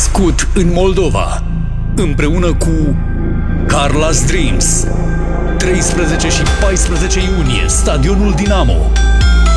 născut în Moldova, împreună cu Carla's Dreams. 13 și 14 iunie, Stadionul Dinamo.